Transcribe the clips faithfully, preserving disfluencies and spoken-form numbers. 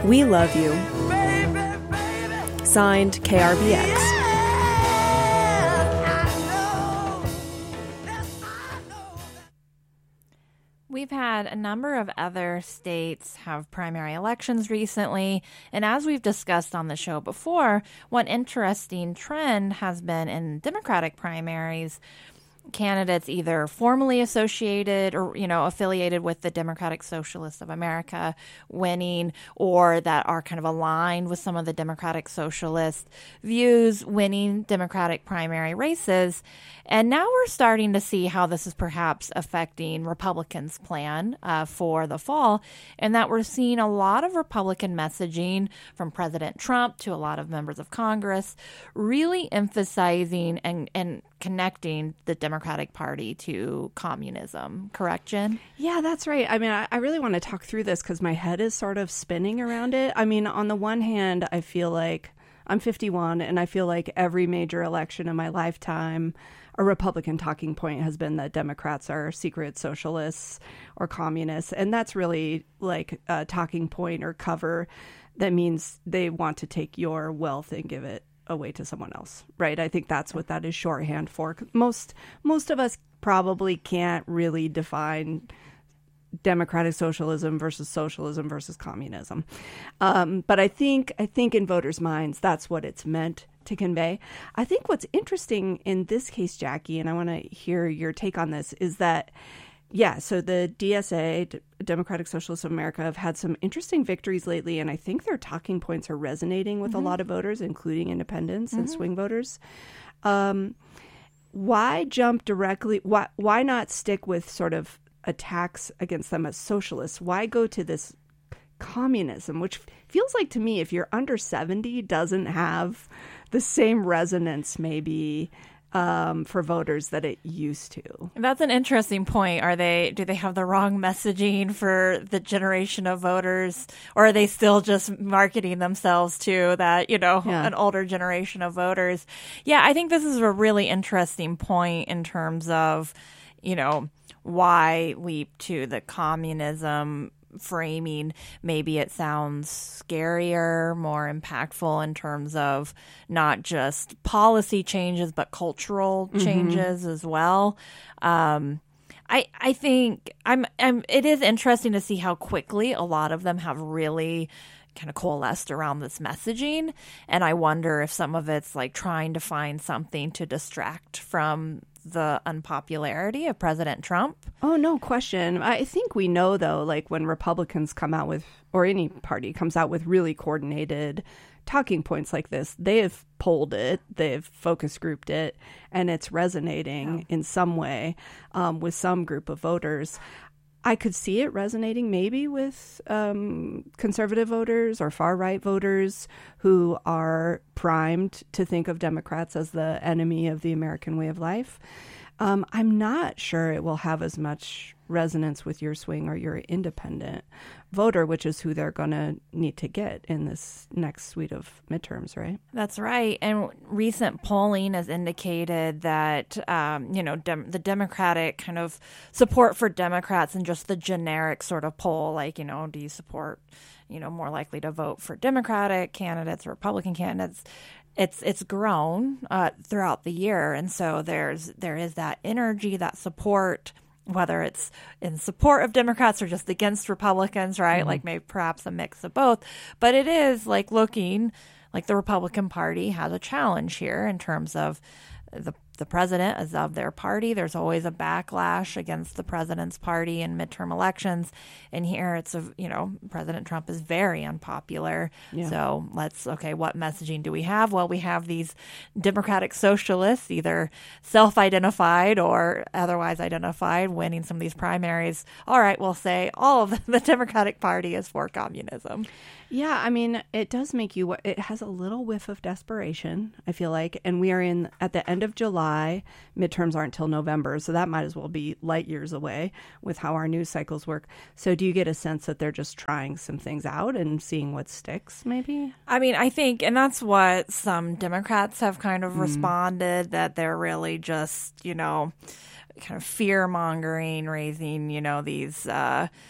We love you. Signed, K R B X. We've had a number of other states have primary elections recently, and as we've discussed on the show before, one interesting trend has been in Democratic primaries, candidates either formally associated or, you know, affiliated with the Democratic Socialists of America winning, or that are kind of aligned with some of the Democratic Socialist views winning Democratic primary races. And now we're starting to see how this is perhaps affecting Republicans' plan uh, for the fall, and that we're seeing a lot of Republican messaging from President Trump to a lot of members of Congress really emphasizing and, and connecting the Democratic Party to communism. Correct, Jen? Yeah, that's right. I mean, I, I really want to talk through this because my head is sort of spinning around it. I mean, on the one hand, I feel like I'm fifty-one, and I feel like every major election in my lifetime, a Republican talking point has been that Democrats are secret socialists or communists. And that's really like a talking point or cover that means they want to take your wealth and give it away to someone else, right? I think that's what that is shorthand for. Most most of us probably can't really define democratic socialism versus socialism versus communism, um, but I think I think in voters' minds that's what it's meant to convey. I think what's interesting in this case, Jackie, and I want to hear your take on this, is that yeah, so the D S A, D- Democratic Socialists of America, have had some interesting victories lately, and I think their talking points are resonating with mm-hmm. a lot of voters, including independents mm-hmm. and swing voters. Um, why jump directly? Why why not stick with sort of attacks against them as socialists? Why go to this communism, which feels like to me, if you're under seventy, doesn't have the same resonance maybe um, for voters that it used to. That's an interesting point. Are they, do they have the wrong messaging for the generation of voters, or are they still just marketing themselves to that, you know, yeah. an older generation of voters? Yeah, I think this is a really interesting point in terms of, you know, why leap to the communism framing. Maybe it sounds scarier, more impactful in terms of not just policy changes, but cultural changes mm-hmm. as well. Um, I I think I'm, I'm. It is interesting to see how quickly a lot of them have really kind of coalesced around this messaging, and I wonder if some of it's like trying to find something to distract from the unpopularity of President Trump. Oh, no question. I think we know, though, like when Republicans come out with, or any party comes out with really coordinated talking points like this, they have polled it, they've focus grouped it, and it's resonating yeah. in some way um, with some group of voters. I could see it resonating maybe with um, conservative voters or far-right voters who are primed to think of Democrats as the enemy of the American way of life. Um, I'm not sure it will have as much resonance with your swing or your independent voter, which is who they're going to need to get in this next suite of midterms, right? That's right. And recent polling has indicated that, um, you know, dem- the Democratic kind of support for Democrats and just the generic sort of poll, like, you know, do you support, you know, more likely to vote for Democratic candidates or Republican candidates? It's it's grown uh, throughout the year. And so there's there is that energy, that support, whether it's in support of Democrats or just against Republicans, right? Mm-hmm. Like maybe perhaps a mix of both. But it is like looking like the Republican Party has a challenge here in terms of the the president is of their party. There's always a backlash against the president's party in midterm elections. And here it's, a you know, President Trump is very unpopular. Yeah. So let's, okay, what messaging do we have? Well, we have these Democratic socialists, either self-identified or otherwise identified, winning some of these primaries. All right, we'll say all of the Democratic Party is for communism. Yeah, I mean, it does make you, it has a little whiff of desperation, I feel like. And we are in, at the end of July, midterms aren't till November, so that might as well be light years away with how our news cycles work. So do you get a sense that they're just trying some things out and seeing what sticks, maybe? I mean, I think, and that's what some Democrats have kind of mm. responded, that they're really just, you know, kind of fear-mongering, raising, you know, these uh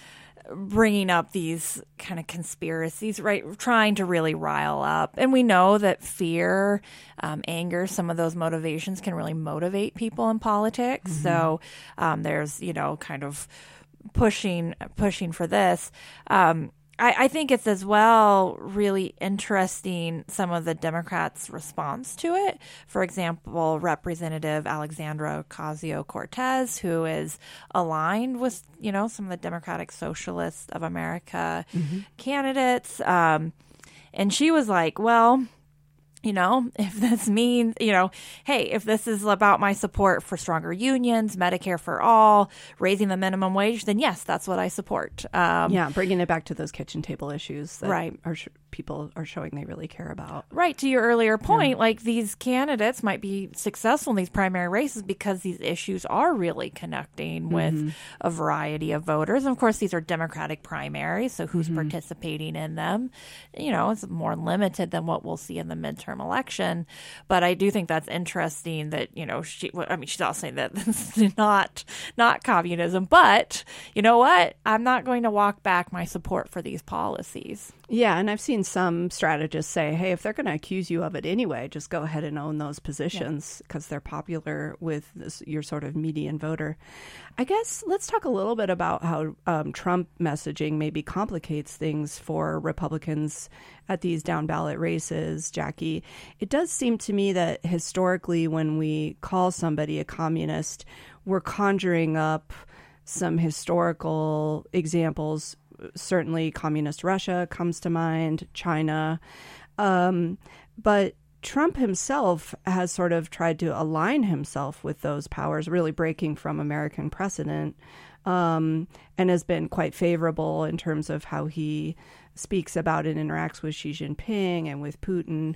bringing up these kind of conspiracies, right? Trying to really rile up. And we know that fear, um, anger, some of those motivations can really motivate people in politics. Mm-hmm. So um, there's, you know, kind of pushing pushing for this. Um, I, I think it's as well really interesting some of the Democrats' response to it. For example, Representative Alexandra Ocasio-Cortez, who is aligned with, you know, some of the Democratic Socialists of America mm-hmm. candidates. Um, and she was like, well, you know, if this means, you know, hey, if this is about my support for stronger unions, Medicare for all, raising the minimum wage, then yes, that's what I support. Um, yeah, bringing it back to those kitchen table issues that right. are sh- people are showing they really care about. Right. To your earlier point, yeah. like these candidates might be successful in these primary races because these issues are really connecting mm-hmm. with a variety of voters. And of course, these are Democratic primaries, so who's mm-hmm. participating in them? You know, it's more limited than what we'll see in the midterm election. But I do think that's interesting that, you know, she, I mean, she's also saying that this is not, not communism, but you know what? I'm not going to walk back my support for these policies. Yeah, and I've seen some strategists say, hey, if they're going to accuse you of it anyway, just go ahead and own those positions because yeah. they're popular with this, your sort of median voter. I guess let's talk a little bit about how um, Trump messaging maybe complicates things for Republicans at these down ballot races, Jackie. It does seem to me that historically when we call somebody a communist, we're conjuring up some historical examples. Certainly communist Russia comes to mind, China. Um, but Trump himself has sort of tried to align himself with those powers, really breaking from American precedent, um, and has been quite favorable in terms of how he speaks about and interacts with Xi Jinping and with Putin.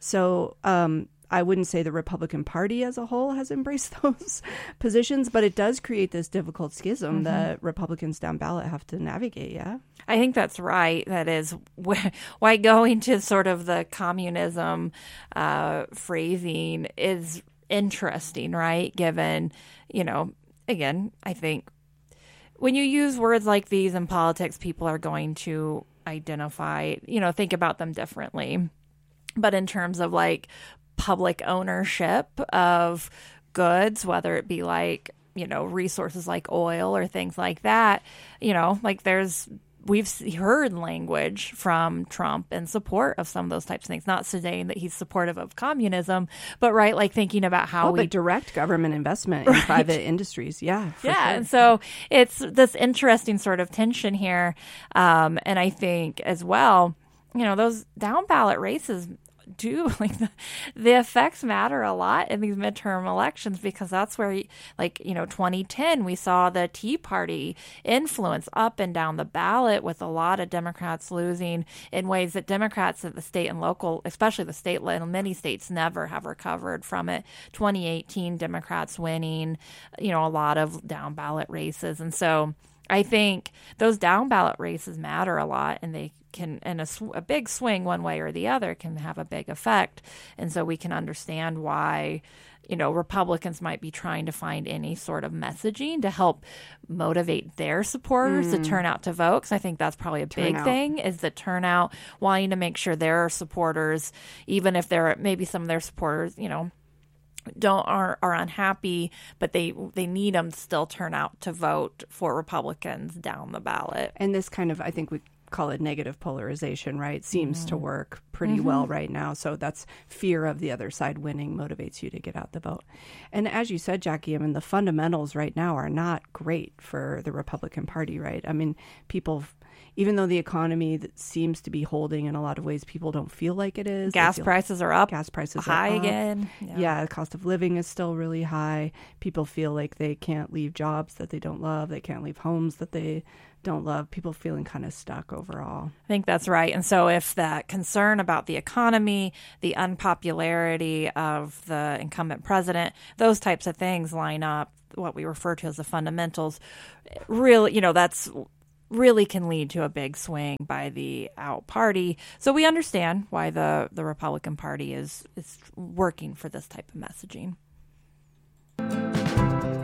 So um, I wouldn't say the Republican Party as a whole has embraced those positions, but it does create this difficult schism mm-hmm. that Republicans down ballot have to navigate, yeah? I think that's right. That is why going to sort of the communism uh, phrasing is interesting, right? Given, you know, again, I think when you use words like these in politics, people are going to identify, you know, think about them differently. But in terms of like public ownership of goods, whether it be like, you know, resources like oil or things like that, you know, like there's, we've heard language from Trump in support of some of those types of things, not saying that he's supportive of communism, but right, like thinking about how oh, we but direct government investment in right. private industries. Yeah. Yeah. Sure. And so it's this interesting sort of tension here. Um, and I think as well, you know, those down ballot races do like the, the effects matter a lot in these midterm elections because that's where, like, you know, twenty ten, we saw the Tea Party influence up and down the ballot with a lot of Democrats losing in ways that Democrats at the state and local, especially the state level, many states never have recovered from it. twenty eighteen, Democrats winning, you know, a lot of down ballot races. And so I think those down ballot races matter a lot, and they can, and a, sw- a big swing one way or the other can have a big effect. And so we can understand why, you know, Republicans might be trying to find any sort of messaging to help motivate their supporters mm. to turn out to vote. Because I think that's probably a turn big out. thing is the turnout, wanting to make sure their supporters, even if they're maybe some of their supporters, you know, don't are, are unhappy, but they they need them to still turn out to vote for Republicans down the ballot. And this kind of, I think we call it negative polarization, right? Seems mm-hmm. to work pretty mm-hmm. well right now. So that's fear of the other side winning motivates you to get out the vote. And as you said, Jackie, I mean, the fundamentals right now are not great for the Republican Party, right? I mean, people, even though the economy that seems to be holding in a lot of ways, people don't feel like it is. Gas prices are up. Gas prices high are up. again. Yeah. yeah, the cost of living is still really high. People feel like they can't leave jobs that they don't love. They can't leave homes that they don't love. People feeling kind of stuck overall. I think that's right. And so if that concern about the economy, the unpopularity of the incumbent president, those types of things line up, what we refer to as the fundamentals, really, you know, that's really can lead to a big swing by the out party. So we understand why the, the Republican Party is, is working for this type of messaging.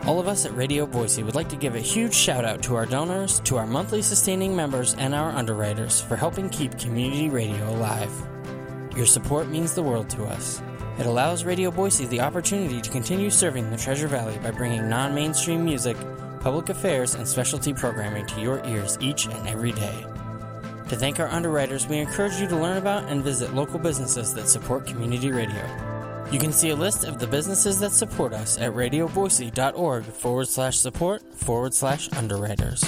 All of us at Radio Boise would like to give a huge shout out to our donors, to our monthly sustaining members, and our underwriters for helping keep community radio alive. Your support means the world to us. It allows Radio Boise the opportunity to continue serving the Treasure Valley by bringing non-mainstream music, public affairs, and specialty programming to your ears each and every day. To thank our underwriters, we encourage you to learn about and visit local businesses that support community radio. You can see a list of the businesses that support us at radioboise.org forward slash support forward slash underwriters.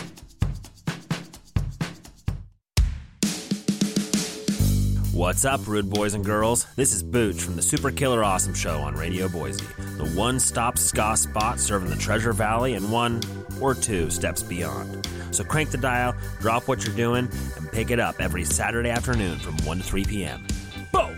What's up, rude boys and girls? This is Booch from the Super Killer Awesome Show on Radio Boise, the one-stop ska spot serving the Treasure Valley and one or two steps beyond. So crank the dial, drop what you're doing, and pick it up every Saturday afternoon from one to three p.m. Boom!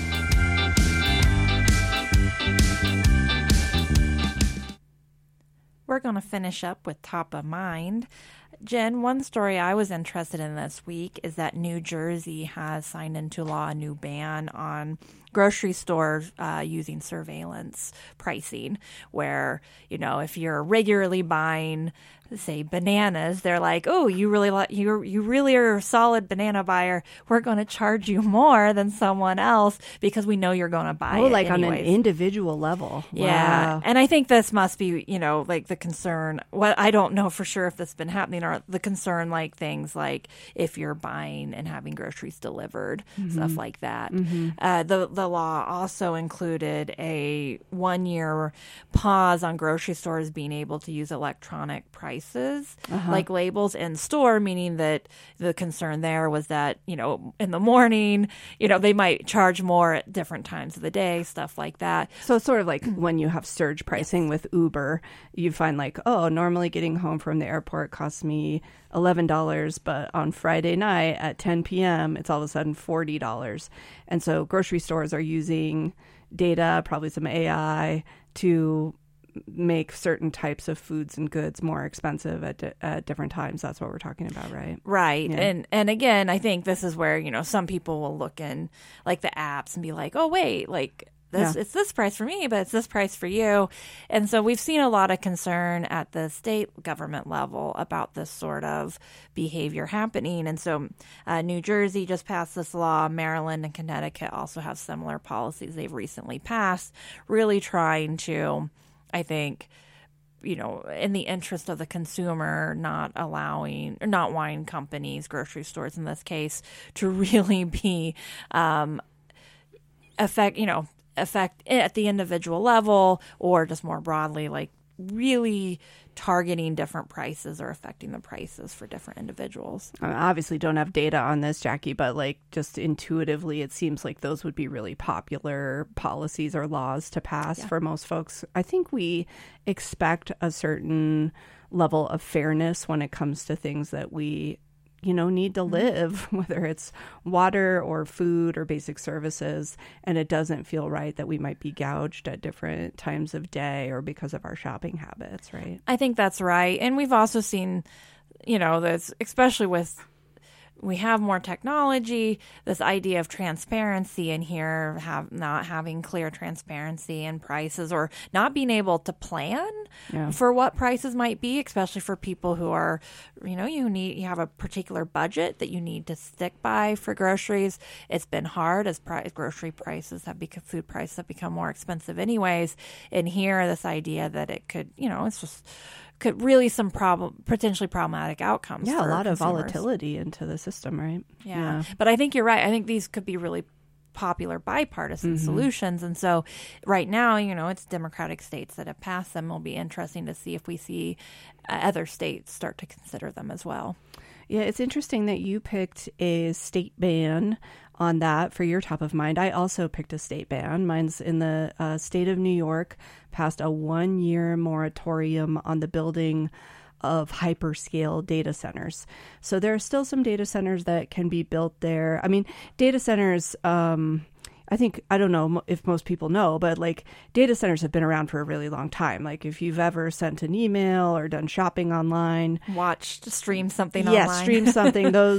We're going to finish up with Top of Mind. Jen, one story I was interested in this week is that New Jersey has signed into law a new ban on grocery stores uh, using surveillance pricing, where, you know, if you're regularly buying, say, bananas, they're like, oh, you really like you you really are a solid banana buyer. We're going to charge you more than someone else because we know you're going to buy oh, it. like anyways. on an individual level. Yeah. Wow. And I think this must be, you know, like the concern. What I don't know for sure if this has been happening, or the concern like things like if you're buying and having groceries delivered, mm-hmm. stuff like that. Mm-hmm. Uh, the the law also included a one year pause on grocery stores being able to use electronic prices, uh-huh. like labels in store, meaning that the concern there was that, you know, in the morning, you know, they might charge more at different times of the day, stuff like that. So it's sort of like when you have surge pricing with Uber, you find like, oh, normally getting home from the airport costs me eleven dollars, but on Friday night at ten p.m., it's all of a sudden forty dollars. And so grocery stores are using data, probably some A I, to make certain types of foods and goods more expensive at, di- at different times. That's what we're talking about, right? Right. Yeah. And and again, I think this is where, you know, some people will look in like the apps and be like, oh, wait, like this, yeah. it's this price for me, but it's this price for you. And so we've seen a lot of concern at the state government level about this sort of behavior happening. And so uh, New Jersey just passed this law. Maryland and Connecticut also have similar policies they've recently passed, really trying to, I think, you know, in the interest of the consumer, not allowing, or not wine companies, grocery stores in this case, to really be um, affect, you know, affect at the individual level, or just more broadly, like really targeting different prices or affecting the prices for different individuals. I obviously don't have data on this, Jackie, but like just intuitively, it seems like those would be really popular policies or laws to pass yeah. for most folks. I think we expect a certain level of fairness when it comes to things that we, you know, need to live, whether it's water or food or basic services. And it doesn't feel right that we might be gouged at different times of day or because of our shopping habits, right? I think that's right. And we've also seen, you know, this, especially with, we have more technology, this idea of transparency in here, have not having clear transparency in prices, or not being able to plan yeah. for what prices might be, especially for people who are, you know, you need, you have a particular budget that you need to stick by for groceries. It's been hard as pri- grocery prices have become, food prices have become more expensive anyways. And here, this idea that it could, you know, it's just, could really some problem, potentially problematic outcomes. Yeah, for a lot consumers. of volatility into the system, right? Yeah. yeah. But I think you're right. I think these could be really popular bipartisan mm-hmm. solutions. And so right now, you know, it's Democratic states that have passed them. It'll be interesting to see if we see uh, other states start to consider them as well. Yeah, it's interesting that you picked a state ban on that for your top of mind. I also picked a state ban. Mine's in the uh, state of New York, passed a one-year moratorium on the building of hyperscale data centers. So there are still some data centers that can be built there. I mean, data centers, um, I think, I don't know if most people know, but like data centers have been around for a really long time. Like if you've ever sent an email or done shopping online. Watched, streamed something yeah, online. streamed something. Those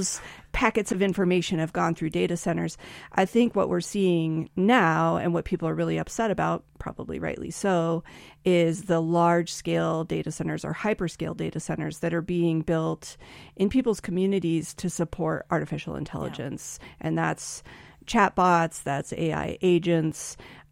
packets of information have gone through data centers. I think what we're seeing now, and what people are really upset about, probably rightly so, is the large-scale data centers or hyperscale data centers that are being built in people's communities to support artificial intelligence. Yeah. And that's chatbots, that's A I agents.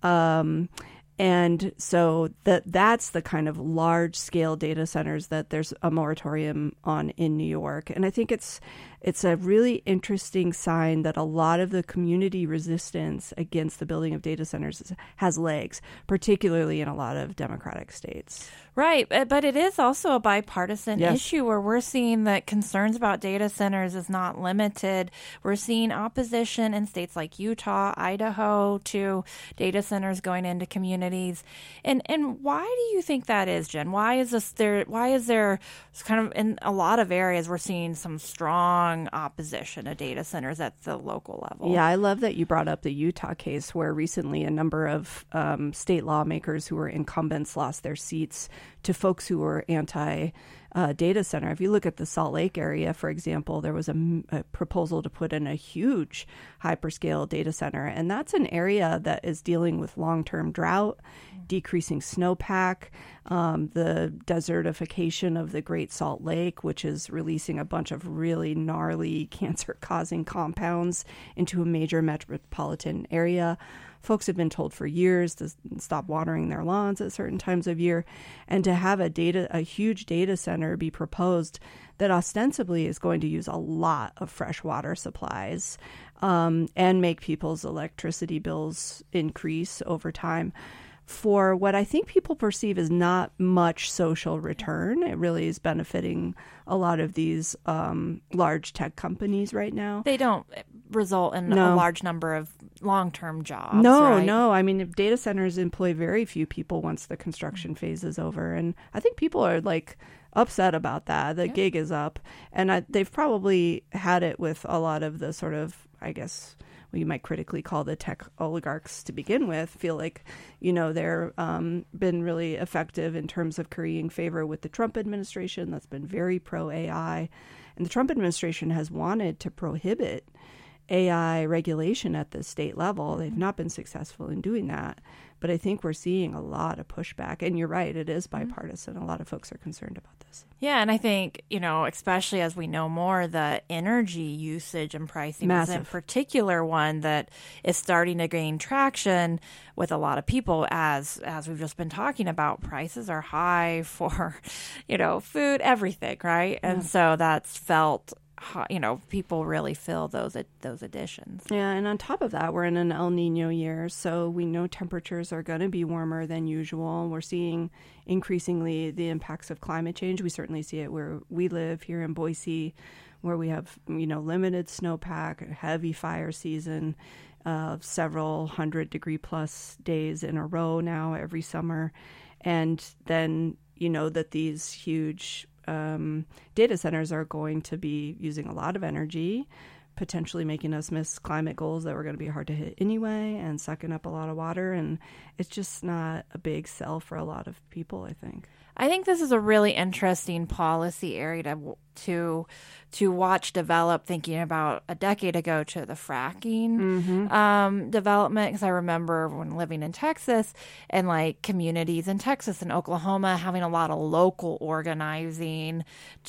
Um, and so that that's the kind of large-scale data centers that there's a moratorium on in New York. And I think it's it's a really interesting sign that a lot of the community resistance against the building of data centers has legs, particularly in a lot of Democratic states. Right. But it is also a bipartisan yes. issue where we're seeing that concerns about data centers is not limited. We're seeing opposition in states like Utah, Idaho to data centers going into communities. And and why do you think that is, Jen? Why is this there? Why is there kind of in a lot of areas we're seeing some strong opposition to data centers at the local level? Yeah, I love that you brought up the Utah case where recently a number of um, state lawmakers who were incumbents lost their seats to folks who were anti uh, data center. If you look at the Salt Lake area, for example, there was a, a proposal to put in a huge hyperscale data center. And that's an area that is dealing with long-term drought, decreasing snowpack, um, the desertification of the Great Salt Lake, which is releasing a bunch of really gnarly cancer-causing compounds into a major metropolitan area. Folks have been told for years to stop watering their lawns at certain times of year, and to have a data, a huge data center be proposed that ostensibly is going to use a lot of fresh water supplies um, and make people's electricity bills increase over time for what I think people perceive as not much social return. It really is benefiting a lot of these um, large tech companies right now. They don't result in no. a large number of long-term jobs. No, right? no. I mean, data centers employ very few people once the construction phase is over. And I think people are like upset about that. The yeah. gig is up. And I, they've probably had it with a lot of the sort of, I guess, what you might critically call the tech oligarchs to begin with, feel like, you know, they're um, been really effective in terms of currying favor with the Trump administration. That's been very pro-A I. And the Trump administration has wanted to prohibit A I regulation at the state level. They've not been successful in doing that. But I think we're seeing a lot of pushback. And you're right, it is bipartisan. A lot of folks are concerned about this. Yeah, and I think, you know, especially as we know more, the energy usage and pricing Massive. is in particular one that is starting to gain traction with a lot of people as as we've just been talking about. Prices are high for, you know, food, everything, right? And yeah. so that's felt, you know, people really feel those those additions. Yeah, and on top of that, we're in an El Nino year, so we know temperatures are going to be warmer than usual. We're seeing increasingly the impacts of climate change. We certainly see it where we live here in Boise, where we have, you know, limited snowpack, a heavy fire season, uh, several hundred degree plus days in a row now every summer. And then, you know, that these huge Um, data centers are going to be using a lot of energy, potentially making us miss climate goals that were going to be hard to hit anyway, and sucking up a lot of water. And it's just not a big sell for a lot of people, I think. I think this is a really interesting policy area to to to watch develop, thinking about a decade ago to the fracking mm-hmm. um, development. Because I remember when living in Texas and like communities in Texas and Oklahoma having a lot of local organizing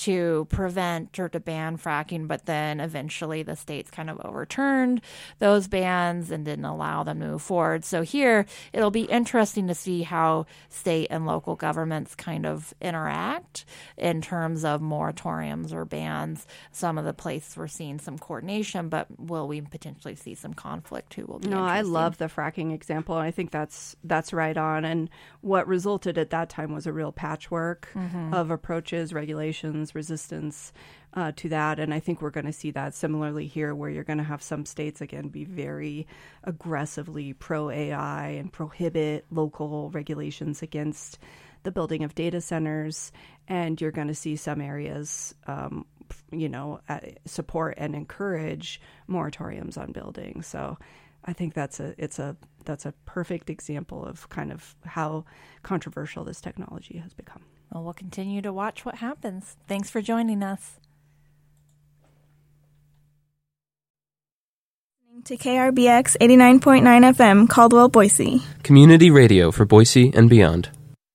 to prevent or to ban fracking. But then eventually the states kind of overturned those bans and didn't allow them to move forward. So here it'll be interesting to see how state and local governments kind of interact in terms of moratoriums or bans. Some of the places we're seeing some coordination, but will we potentially see some conflict too? Will be no, I love the fracking example. I think that's that's right on. And what resulted at that time was a real patchwork mm-hmm. of approaches, regulations, resistance uh, to that. And I think we're going to see that similarly here, where you're going to have some states, again, be very aggressively pro-A I and prohibit local regulations against the building of data centers, and you're going to see some areas, um, you know, uh, support and encourage moratoriums on building. So, I think that's a it's a that's a perfect example of kind of how controversial this technology has become. Well, we'll continue to watch what happens. Thanks for joining us. To K R B X eighty-nine point nine F M, Caldwell, Boise. Community radio for Boise and beyond.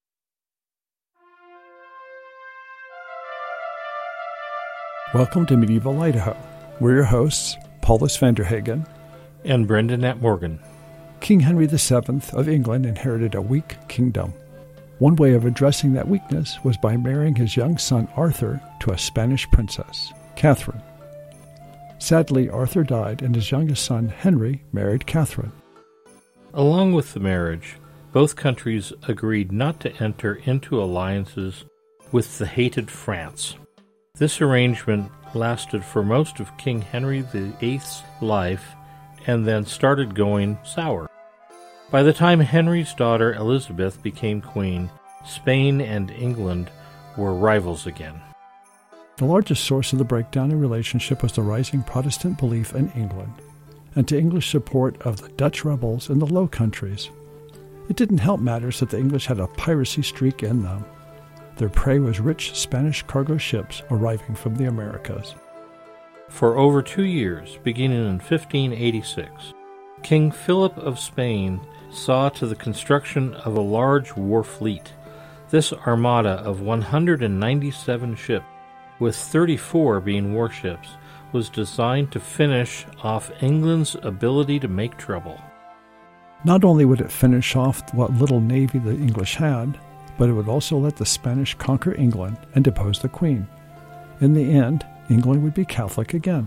Welcome to Medieval Idaho. We're your hosts, Paulus Vanderhagen and Brendanette Morgan. King Henry the Seventh of England inherited a weak kingdom. One way of addressing that weakness was by marrying his young son Arthur to a Spanish princess, Catherine. Sadly, Arthur died, and his youngest son, Henry, married Catherine. Along with the marriage, both countries agreed not to enter into alliances with the hated France. This arrangement lasted for most of King Henry the Eighth's life and then started going sour. By the time Henry's daughter Elizabeth became queen, Spain and England were rivals again. The largest source of the breakdown in relationship was the rising Protestant belief in England, and to English support of the Dutch rebels in the Low Countries. It didn't help matters that the English had a piracy streak in them. Their prey was rich Spanish cargo ships arriving from the Americas. For over two years, beginning in fifteen eighty-six, King Philip of Spain saw to the construction of a large war fleet. This armada of one hundred ninety-seven ships, with thirty-four being warships, was designed to finish off England's ability to make trouble. Not only would it finish off what little navy the English had, but it would also let the Spanish conquer England and depose the Queen. In the end, England would be Catholic again.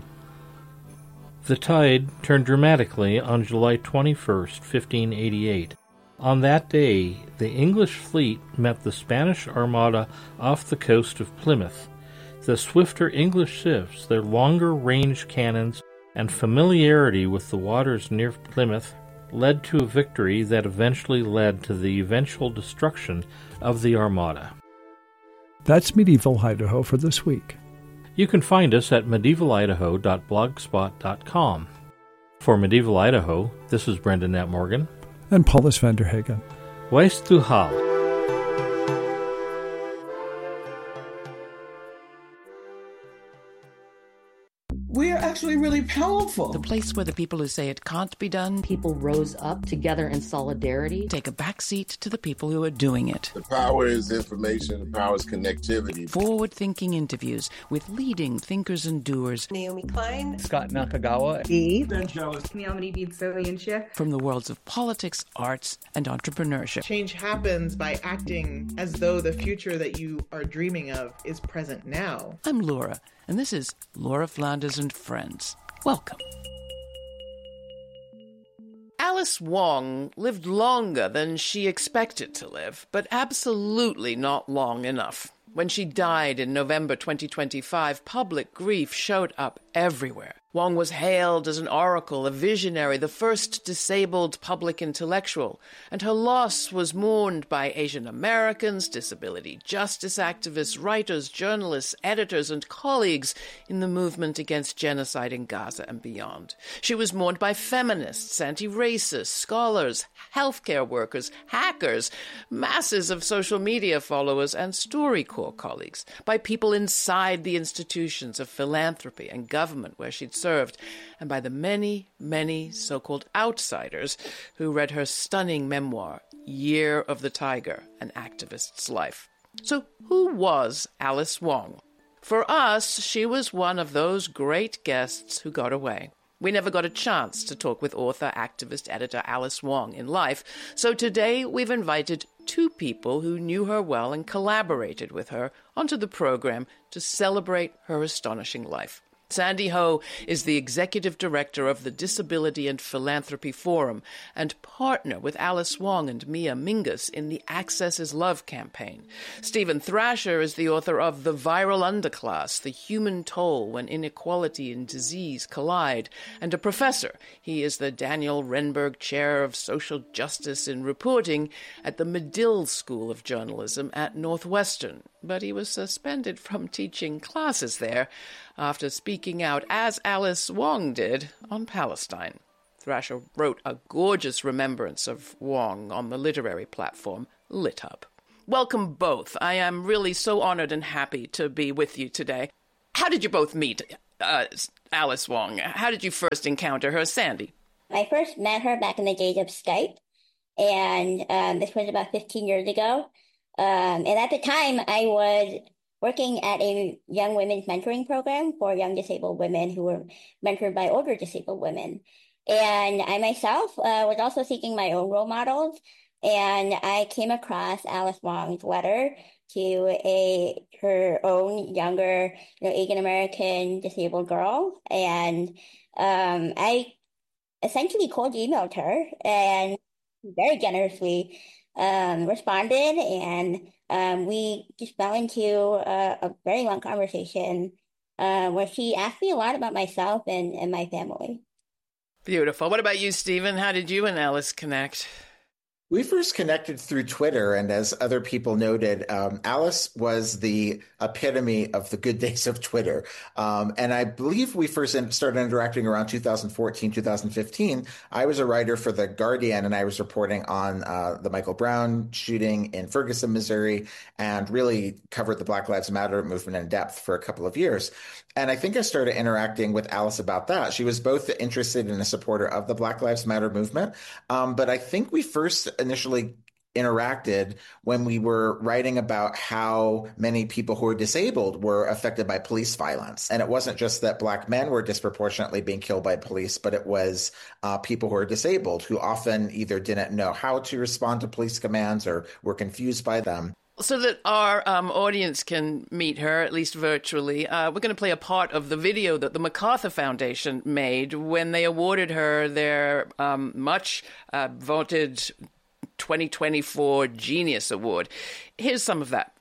The tide turned dramatically on July twenty-first, fifteen eighty-eight. On that day, the English fleet met the Spanish armada off the coast of Plymouth. The swifter English ships, their longer-range cannons, and familiarity with the waters near Plymouth led to a victory that eventually led to the eventual destruction of the armada. That's Medieval Idaho for this week. You can find us at medieval idaho dot blogspot dot com. For Medieval Idaho, this is Brendanette Morgan and Paulus Vanderhagen. Weist du Hall. We're actually really powerful. The place where the people who say it can't be done, people rose up together in solidarity, take a backseat to the people who are doing it. The power is information, the power is connectivity. Forward-thinking interviews with leading thinkers and doers. Naomi Klein, Scott Nakagawa, Eve, Ben Jealous, from the worlds of politics, arts, and entrepreneurship. Change happens by acting as though the future that you are dreaming of is present now. I'm Laura, and this is Laura Flanders and Friends. Welcome. Alice Wong lived longer than she expected to live, but absolutely not long enough. When she died in November twenty twenty-five, public grief showed up everywhere. Wong was hailed as an oracle, a visionary, the first disabled public intellectual, and her loss was mourned by Asian Americans, disability justice activists, writers, journalists, editors, and colleagues in the movement against genocide in Gaza and beyond. She was mourned by feminists, anti-racists, scholars, healthcare workers, hackers, masses of social media followers, and StoryCorps colleagues, by people inside the institutions of philanthropy and government where she'd served, and by the many, many so-called outsiders who read her stunning memoir, Year of the Tiger, An Activist's Life. So who was Alice Wong? For us, she was one of those great guests who got away. We never got a chance to talk with author, activist, editor Alice Wong in life, so today we've invited two people who knew her well and collaborated with her onto the program to celebrate her astonishing life. Sandy Ho is the executive director of the Disability and Philanthropy Forum and partner with Alice Wong and Mia Mingus in the Access is Love campaign. Stephen Thrasher is the author of The Viral Underclass, The Human Toll When Inequality and Disease Collide, and a professor. He is the Daniel Renberg Chair of Social Justice in Reporting at the Medill School of Journalism at Northwestern, but he was suspended from teaching classes there after speaking out, as Alice Wong did, on Palestine. Thrasher wrote a gorgeous remembrance of Wong on the literary platform LitHub. Welcome both. I am really so honored and happy to be with you today. How did you both meet? uh, Alice Wong? How did you first encounter her, Sandy? I first met her back in the days of Skype, and um, this was about fifteen years ago. Um, and at the time, I was working at a young women's mentoring program for young disabled women who were mentored by older disabled women. And I myself uh, was also seeking my own role models, and I came across Alice Wong's letter to a her own younger, you know, Asian American disabled girl, and um, I essentially cold emailed her and very generously um, responded, and um, we just fell into a, a very long conversation uh, where she asked me a lot about myself and, and my family. Beautiful. What about you, Stephen? How did you and Alice connect? We first connected through Twitter, and as other people noted, um, Alice was the epitome of the good days of Twitter. Um, and I believe we first started interacting around two thousand fourteen, two thousand fifteen. I was a writer for The Guardian, and I was reporting on uh, the Michael Brown shooting in Ferguson, Missouri, and really covered the Black Lives Matter movement in depth for a couple of years. And I think I started interacting with Alice about that. She was both interested and a supporter of the Black Lives Matter movement. Um, but I think we first initially interacted when we were writing about how many people who are disabled were affected by police violence. And it wasn't just that Black men were disproportionately being killed by police, but it was uh, people who are disabled who often either didn't know how to respond to police commands or were confused by them. So that our um, audience can meet her, at least virtually, uh, we're going to play a part of the video that the MacArthur Foundation made when they awarded her their um, much uh, voted twenty twenty-four Genius Award. Here's some of that.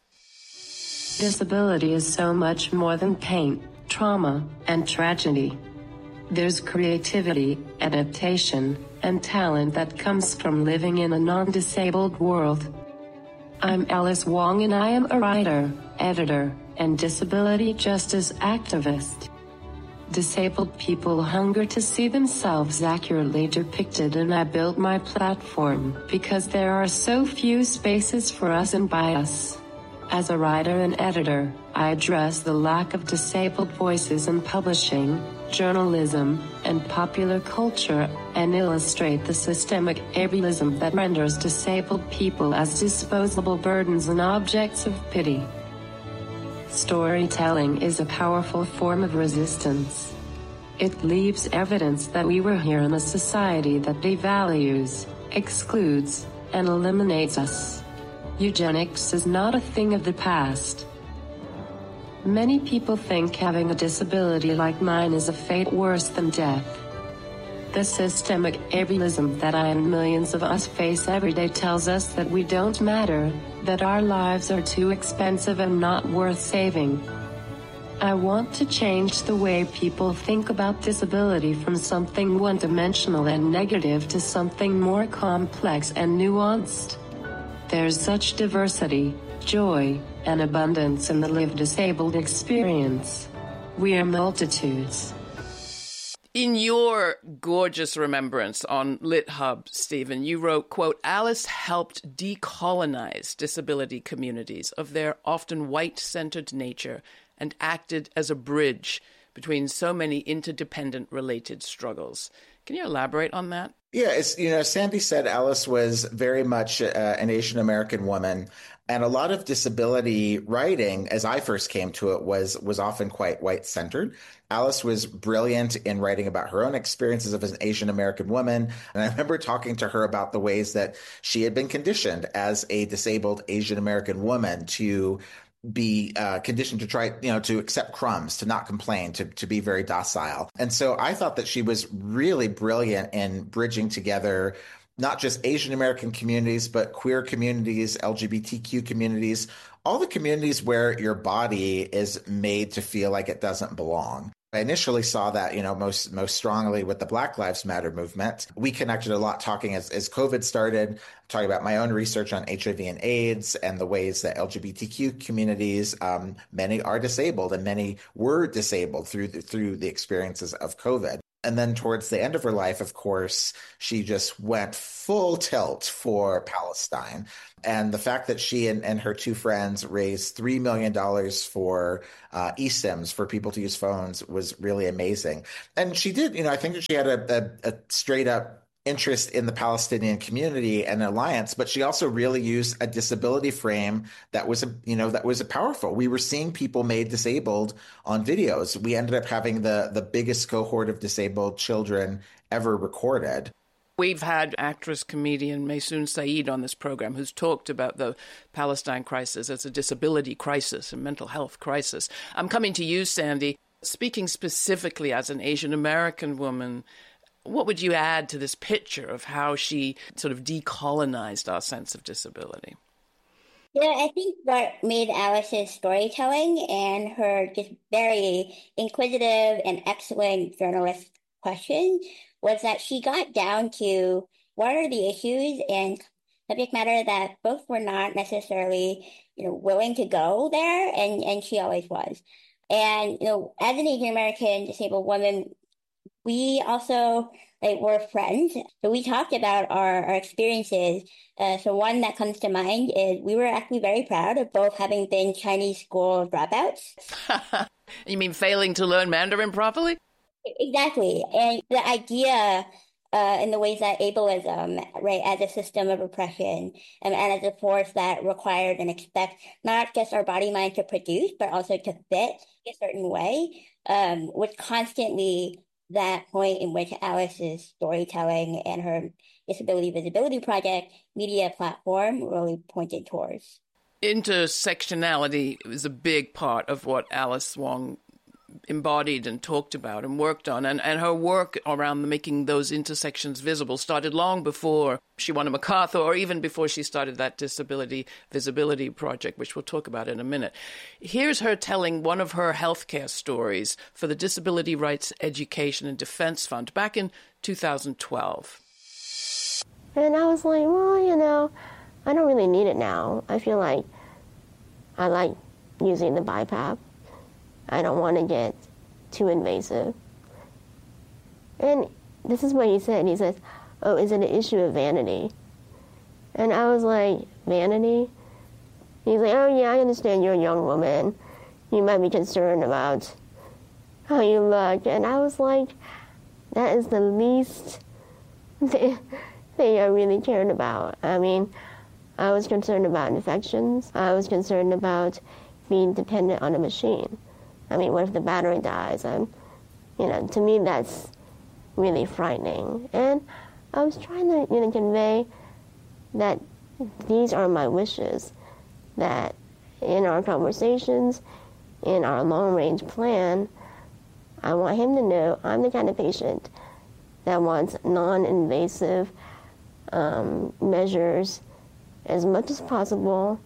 Disability is so much more than pain, trauma, and tragedy. There's creativity, adaptation, and talent that comes from living in a non-disabled world. I'm Alice Wong, and I am a writer, editor, and disability justice activist. Disabled people hunger to see themselves accurately depicted, and I built my platform because there are so few spaces for us and by us. As a writer and editor, I address the lack of disabled voices in publishing, journalism, and popular culture, and illustrate the systemic ableism that renders disabled people as disposable burdens and objects of pity. Storytelling is a powerful form of resistance. It leaves evidence that we were here in a society that devalues, excludes, and eliminates us. Eugenics is not a thing of the past. Many people think having a disability like mine is a fate worse than death. The systemic ableism that I and millions of us face every day tells us that we don't matter, that our lives are too expensive and not worth saving. I want to change the way people think about disability from something one-dimensional and negative to something more complex and nuanced. There's such diversity, joy, and abundance in the lived disabled experience. We are multitudes. In your gorgeous remembrance on LitHub, Stephen, you wrote, quote, Alice helped decolonize disability communities of their often white-centered nature and acted as a bridge between so many interdependent related struggles. Can you elaborate on that? Yeah, it's, you know, Sandy said Alice was very much uh, an Asian American woman, and a lot of disability writing, as I first came to it, was was often quite white-centered. Alice was brilliant in writing about her own experiences as an Asian American woman, and I remember talking to her about the ways that she had been conditioned as a disabled Asian American woman to be uh, conditioned to try, you know, to accept crumbs, to not complain, to, to be very docile. And so I thought that she was really brilliant in bridging together not just Asian American communities, but queer communities, L G B T Q communities, all the communities where your body is made to feel like it doesn't belong. I initially saw that, you know, most most strongly with the Black Lives Matter movement. We connected a lot talking as, as COVID started, talking about my own research on H I V and AIDS and the ways that L G B T Q communities, um, many are disabled and many were disabled through the, through the experiences of COVID. And then towards the end of her life, of course, she just went full tilt for Palestine. And the fact that she and, and her two friends raised three million dollars for uh, eSIMs, for people to use phones, was really amazing. And she did, you know, I think that she had a, a, a straight up interest in the Palestinian community and alliance, but she also really used a disability frame that was, a, you know, that was a powerful. We were seeing people made disabled on videos. We ended up having the, the biggest cohort of disabled children ever recorded. We've had actress, comedian Maysoon Saeed on this program who's talked about the Palestine crisis as a disability crisis, a mental health crisis. I'm coming to you, Sandy. Speaking specifically as an Asian American woman, what would you add to this picture of how she sort of decolonized our sense of disability? Yeah, I think what made Alice's storytelling and her just very inquisitive and excellent journalist question was that she got down to what are the issues and subject matter that both were not necessarily, you know, willing to go there, and, and she always was. And, you know, as an Asian American disabled woman, we also like were friends. So we talked about our, our experiences. Uh, so one that comes to mind is we were actually very proud of both having been Chinese school dropouts. You mean failing to learn Mandarin properly? Exactly. And the idea uh, in the ways that ableism, right, as a system of oppression and, and as a force that required and expects not just our body mind to produce, but also to fit a certain way, um, was constantly that point in which Alice's storytelling and her Disability Visibility Project media platform really pointed towards. Intersectionality is a big part of what Alice Wong embodied and talked about and worked on. And, and her work around making those intersections visible started long before she won a MacArthur, or even before she started that Disability Visibility Project, which we'll talk about in a minute. Here's her telling one of her healthcare stories for the Disability Rights Education and Defense Fund back in two thousand twelve. And I was like, well, you know, I don't really need it now. I feel like I like using the BiPAP. I don't want to get too invasive. And this is what he said. He says, oh, is it an issue of vanity? And I was like, vanity? He's like, oh, yeah, I understand you're a young woman. You might be concerned about how you look. And I was like, that is the least thing I really cared about. I mean, I was concerned about infections. I was concerned about being dependent on a machine. I mean, what if the battery dies? And, you know, to me, that's really frightening. And I was trying to, you know, convey that these are my wishes, that in our conversations, in our long-range plan, I want him to know I'm the kind of patient that wants non-invasive um, measures as much as possible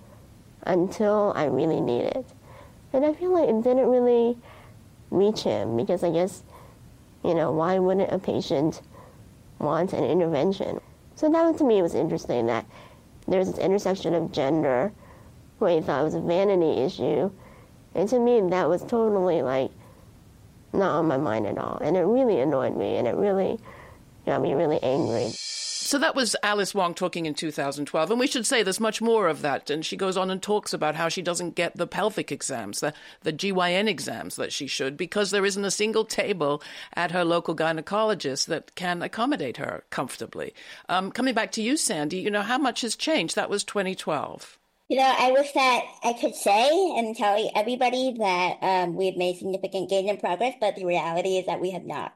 until I really need it. And I feel like it didn't really reach him because I guess, you know, why wouldn't a patient want an intervention? So that to me was interesting, that there's this intersection of gender where he thought it was a vanity issue. And to me, that was totally like not on my mind at all. And it really annoyed me, and it really got me really angry. So that was Alice Wong talking in two thousand twelve. And we should say there's much more of that. And she goes on and talks about how she doesn't get the pelvic exams, the, the G Y N exams that she should, because there isn't a single table at her local gynecologist that can accommodate her comfortably. Um, coming back to you, Sandy, you know, how much has changed? That was twenty twelve. You know, I wish that I could say and tell everybody that um, we've made significant gains and progress, but the reality is that we have not.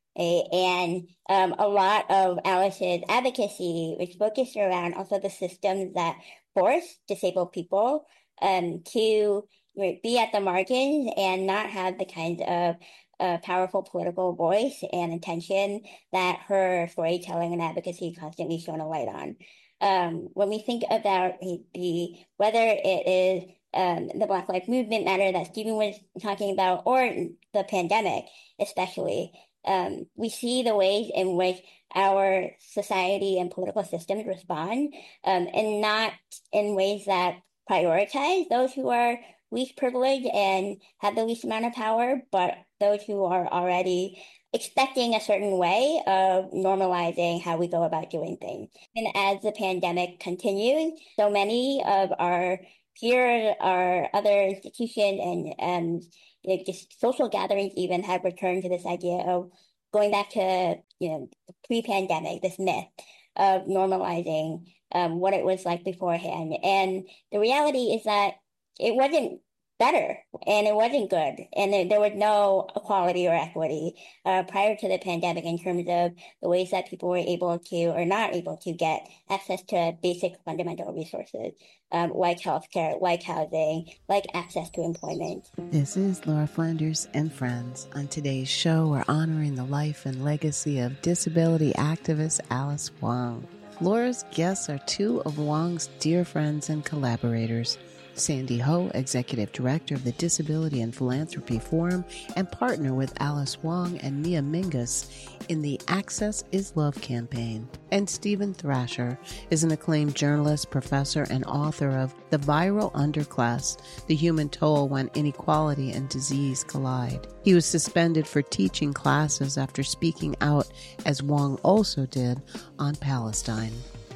And um, a lot of Alice's advocacy is focused around also the systems that force disabled people um, to be at the margins and not have the kinds of uh, powerful political voice and attention that her storytelling and advocacy constantly shone a light on. Um, when we think about the whether it is um, the Black Lives Movement matter that Stephen was talking about, or the pandemic especially, Um, we see the ways in which our society and political systems respond, um, and not in ways that prioritize those who are least privileged and have the least amount of power, but those who are already expecting a certain way of normalizing how we go about doing things. And as the pandemic continued, so many of our peers, our other institutions, and um, you know, just social gatherings even have returned to this idea of going back to, you know, pre-pandemic, this myth of normalizing um, what it was like beforehand. And the reality is that it wasn't better and it wasn't good, and there, there was no equality or equity uh, prior to the pandemic in terms of the ways that people were able to or not able to get access to basic fundamental resources um, like healthcare, like housing, like access to employment. This is Laura Flanders and Friends. On today's show, we're honoring the life and legacy of disability activist Alice Wong. Laura's guests are two of Wong's dear friends and collaborators, Sandy Ho, Executive Director of the Disability and Philanthropy Forum, and partner with Alice Wong and Mia Mingus in the Access is Love campaign. And Stephen Thrasher is an acclaimed journalist, professor, and author of The Viral Underclass, The Human Toll When Inequality and Disease Collide. He was suspended for teaching classes after speaking out, as Wong also did, on Palestine.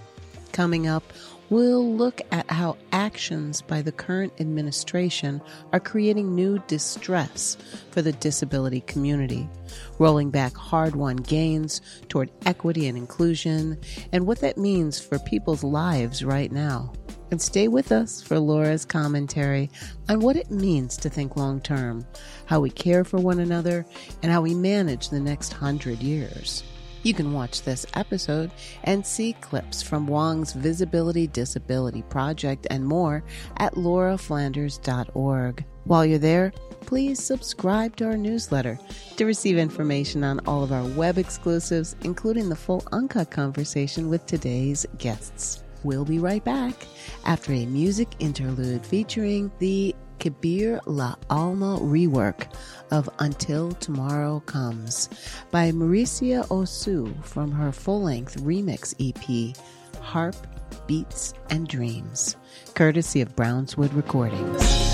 Coming up, we'll look at how actions by the current administration are creating new distress for the disability community, rolling back hard-won gains toward equity and inclusion, and what that means for people's lives right now. And stay with us for Laura's commentary on what it means to think long-term, how we care for one another, and how we manage the next hundred years. You can watch this episode and see clips from Wong's Visibility Disability Project and more at laura flanders dot org. While you're there, please subscribe to our newsletter to receive information on all of our web exclusives, including the full uncut conversation with today's guests. We'll be right back after a music interlude featuring the Kabir La Alma rework of Until Tomorrow Comes by Mauricia Osu from her full-length remix E P, Harp, Beats, and Dreams, courtesy of Brownswood Recordings.